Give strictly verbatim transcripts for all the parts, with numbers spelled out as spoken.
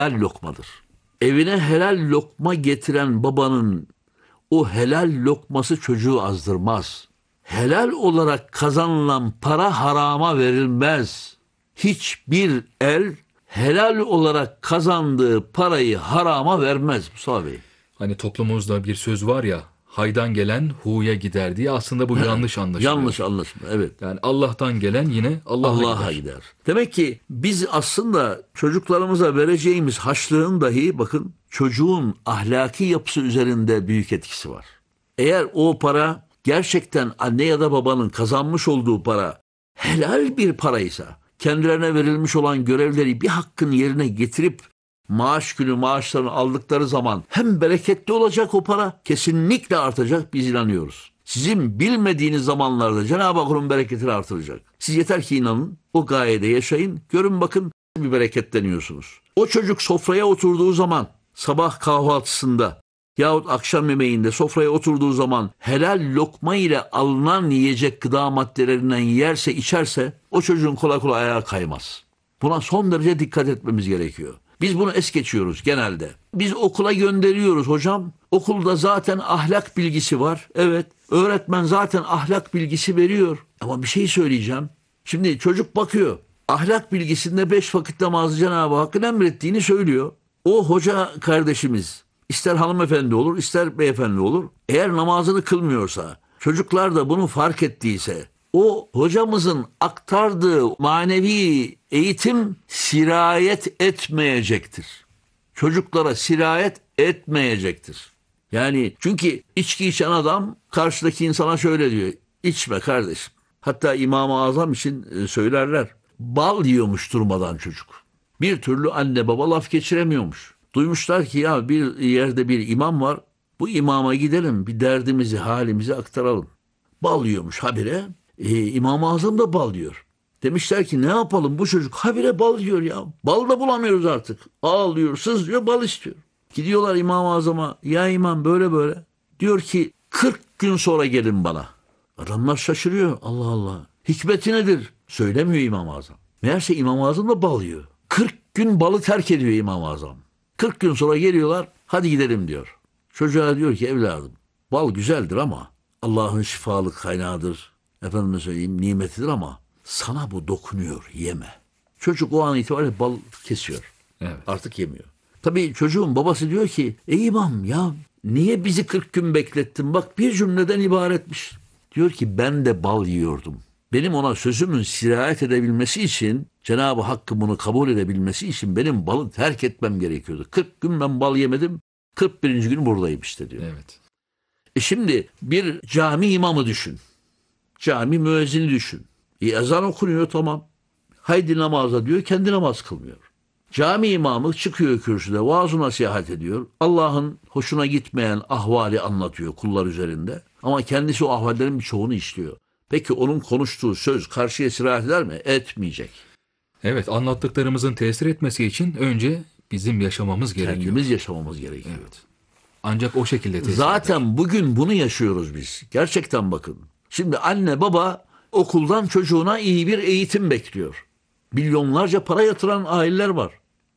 helal lokmadır. Evine helal lokma getiren babanın o helal lokması çocuğu azdırmaz. Helal olarak kazanılan para harama verilmez. Hiçbir el helal olarak kazandığı parayı harama vermez Mustafa Bey. Hani toplumumuzda bir söz var ya, haydan gelen huya gider diye, aslında bu yanlış anlaşılıyor. Yanlış anlaşılma, evet. Yani Allah'tan gelen yine Allah'a, Allah'a gider. gider. Demek ki biz aslında çocuklarımıza vereceğimiz harçlığın dahi bakın çocuğun ahlaki yapısı üzerinde büyük etkisi var. Eğer o para gerçekten anne ya da babanın kazanmış olduğu para helal bir paraysa, kendilerine verilmiş olan görevleri bir hakkın yerine getirip maaş günü maaşlarını aldıkları zaman hem bereketli olacak o para, kesinlikle artacak, biz inanıyoruz. Sizin bilmediğiniz zamanlarda Cenab-ı Hakk'ın bereketini artıracak. Siz yeter ki inanın, o gayede yaşayın, görün bakın bir bereketleniyorsunuz. O çocuk sofraya oturduğu zaman, sabah kahvaltısında yahut akşam yemeğinde sofraya oturduğu zaman helal lokma ile alınan yiyecek gıda maddelerinden yerse, içerse o çocuğun kolay kolay ayağa kaymaz. Buna son derece dikkat etmemiz gerekiyor. Biz bunu es geçiyoruz genelde. Biz okula gönderiyoruz hocam. Okulda zaten ahlak bilgisi var. Evet, öğretmen zaten ahlak bilgisi veriyor. Ama bir şey söyleyeceğim. Şimdi çocuk bakıyor. Ahlak bilgisinde beş vakit namazı Cenab-ı Hakk'ın emrettiğini söylüyor. O hoca kardeşimiz, ister hanımefendi olur, ister beyefendi olur, eğer namazını kılmıyorsa, çocuklar da bunu fark ettiyse, o hocamızın aktardığı manevi eğitim sirayet etmeyecektir. Çocuklara sirayet etmeyecektir. Yani çünkü içki içen adam karşıdaki insana şöyle diyor: içme kardeşim. Hatta İmam-ı Azam için söylerler. Bal yiyormuş durmadan çocuk. Bir türlü anne baba laf geçiremiyormuş. Duymuşlar ki ya bir yerde bir imam var. Bu imama gidelim, bir derdimizi, halimizi aktaralım. Bal yiyormuş habire. Ee, İmam-ı Azam da bal yiyor. Demişler ki ne yapalım, bu çocuk habire bal yiyor ya. Bal da bulamıyoruz artık. Ağlıyor, sızlıyor, bal istiyor. Gidiyorlar İmam-ı Azam'a. Ya imam böyle böyle. Diyor ki kırk gün sonra gelin bana. Adamlar şaşırıyor. Allah Allah. Hikmeti nedir? Söylemiyor İmam-ı Azam. Meğerse İmam-ı Azam da bal yiyor. kırk gün balı terk ediyor İmam-ı Azam. kırk gün sonra geliyorlar. Hadi gidelim diyor. Çocuğa diyor ki evladım, bal güzeldir ama Allah'ın şifalık kaynağıdır. Efendime söyleyeyim nimetidir ama sana bu dokunuyor, yeme. Çocuk o an itibariyle bal kesiyor. Evet. Artık yemiyor. Tabii çocuğun babası diyor ki ey imam ya niye bizi kırk gün beklettin? Bak bir cümleden ibaretmiş. Diyor ki ben de bal yiyordum. Benim ona sözümün sirayet edebilmesi için, Cenab-ı Hakk'ın bunu kabul edebilmesi için benim balı terk etmem gerekiyordu. kırk gün ben bal yemedim. kırk birinci gün buradayım işte diyor. Evet. E şimdi bir cami imamı düşün. Cami müezzini düşün. E ezan okunuyor tamam. Haydi namaza diyor, kendi namaz kılmıyor. Cami imamı çıkıyor kürsüde, vaaz-ı nasihat ediyor. Allah'ın hoşuna gitmeyen ahvali anlatıyor kullar üzerinde. Ama kendisi o ahvallerin birçoğunu işliyor. Peki onun konuştuğu söz karşıya sirayet eder mi? Etmeyecek. Evet, anlattıklarımızın tesir etmesi için önce bizim yaşamamız gerekiyor. Kendimiz yaşamamız gerekiyor. Evet. Ancak o şekilde tesir Zaten eder. bugün bunu yaşıyoruz biz. Gerçekten bakın. Şimdi anne baba okuldan çocuğuna iyi bir eğitim bekliyor. Milyonlarca para yatıran aileler var.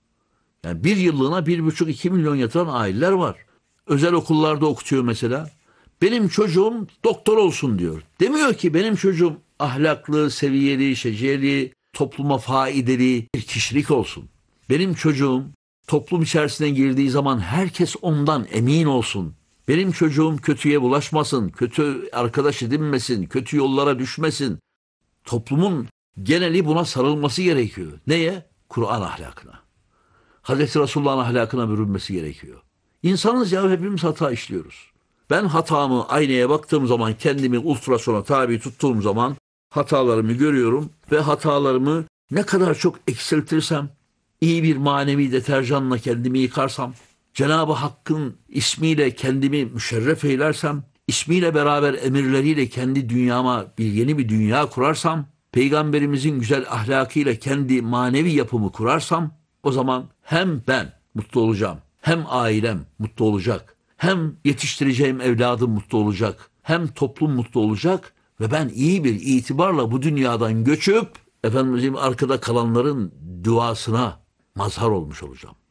Yani bir yıllığına bir buçuk iki milyon yatıran aileler var. Özel okullarda okutuyor mesela. Benim çocuğum doktor olsun diyor. Demiyor ki benim çocuğum ahlaklı, seviyeli, şeciyeli, topluma faydalı bir kişilik olsun. Benim çocuğum toplum içerisine girdiği zaman herkes ondan emin olsun. Benim çocuğum kötüye bulaşmasın, kötü arkadaş edinmesin, kötü yollara düşmesin. Toplumun geneli buna sarılması gerekiyor. Neye? Kur'an ahlakına. Hazreti Resulullah'ın ahlakına bürünmesi gerekiyor. İnsanız ya, hepimiz hata işliyoruz. Ben hatamı aynaya baktığım zaman, kendimi ultrasona tabi tuttuğum zaman hatalarımı görüyorum ve hatalarımı ne kadar çok eksiltirsem, iyi bir manevi deterjanla kendimi yıkarsam, Cenab-ı Hakk'ın ismiyle kendimi müşerref eylersem, ismiyle beraber emirleriyle kendi dünyama bir yeni bir dünya kurarsam, Peygamberimizin güzel ahlakıyla kendi manevi yapımı kurarsam, o zaman hem ben mutlu olacağım, hem ailem mutlu olacak, hem yetiştireceğim evladım mutlu olacak, hem toplum mutlu olacak ve ben iyi bir itibarla bu dünyadan göçüp Efendimizin arkada kalanların duasına mazhar olmuş olacağım.